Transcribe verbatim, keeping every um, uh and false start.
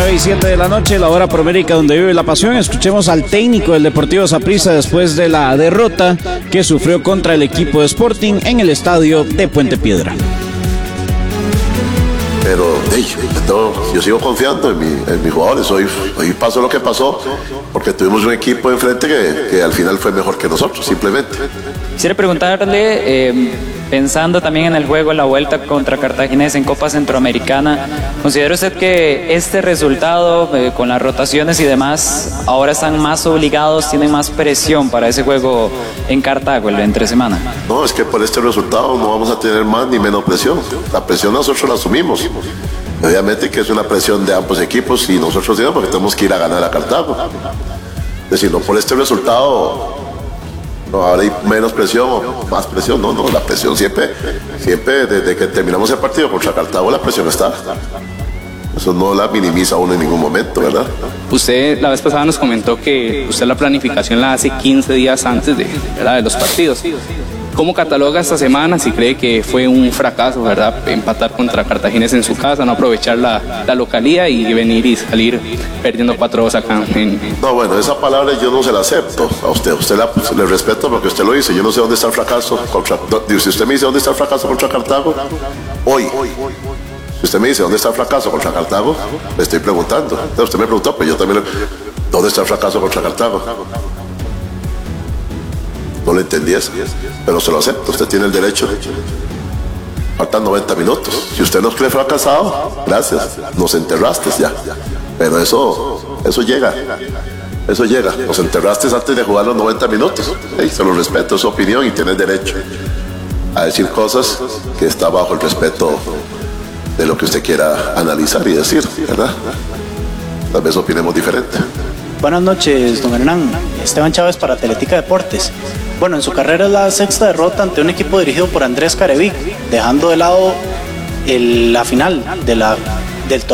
nueve y siete de la noche, la hora promérica donde vive la pasión. Escuchemos al técnico del Deportivo Saprissa después de la derrota que sufrió contra el equipo de Sporting en el estadio de Puente Piedra. Pero hey, yo, yo sigo confiando en, mi, en mis jugadores. Hoy, hoy pasó lo que pasó porque tuvimos un equipo enfrente que, que al final fue mejor que nosotros, simplemente. Quisiera preguntarle, eh, pensando también en el juego, en la vuelta contra Cartaginés en Copa Centroamericana, ¿considera usted que este resultado, eh, con las rotaciones y demás, ahora están más obligados, tienen más presión para ese juego en Cartago, el entre semana? No, es que por este resultado no vamos a tener más ni menos presión. La presión nosotros la asumimos. Obviamente que es una presión de ambos equipos y nosotros tenemos porque tenemos que ir a ganar a Cartago. Es decir, no por este resultado no ahora hay menos presión o más presión. No, no, la presión siempre, siempre desde que terminamos el partido contra Cartago la presión está. Eso no la minimiza uno en ningún momento, ¿verdad? Usted la vez pasada nos comentó que usted la planificación la hace quince días antes de, ¿verdad?, de los partidos. ¿Cómo cataloga esta semana? Si cree que fue un fracaso, ¿verdad?, empatar contra Cartaginés en su casa, no aprovechar la, la localía y venir y salir perdiendo cuatro dos acá. En... No, bueno, esa palabra yo no se la acepto a usted. Usted la, le respeto porque usted lo dice. Yo no sé dónde está el fracaso contra... Si usted me dice dónde está el fracaso contra Cartago, hoy. Si usted me dice dónde está el fracaso contra Cartago, le estoy preguntando. Entonces, usted me preguntó, pero yo también le... ¿Dónde está el fracaso contra Cartago? No lo entendí eso, pero se lo acepto. Usted tiene el derecho. Faltan noventa minutos. Si usted nos cree fracasado, gracias, nos enterraste ya. Pero eso, eso llega. Eso llega. Nos enterraste antes de jugar los noventa minutos. Hey, se lo respeto, es su opinión y tiene derecho a decir cosas que está bajo el respeto de lo que usted quiera analizar y decir, ¿verdad? Tal vez opinemos diferente. Buenas noches, don Hernán. Esteban Chávez para Teletica Deportes. Bueno, en su carrera es la sexta derrota ante un equipo dirigido por Andrés Carevic, dejando de lado el, la final de la, del torneo.